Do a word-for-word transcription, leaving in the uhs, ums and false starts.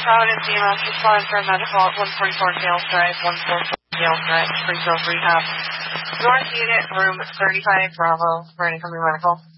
Providence E M S responding for a medical at one forty-four Gales Drive, one forty-four Gales Drive, Springfield Rehab. North Unit, room thirty-five, Bravo, for any company medical.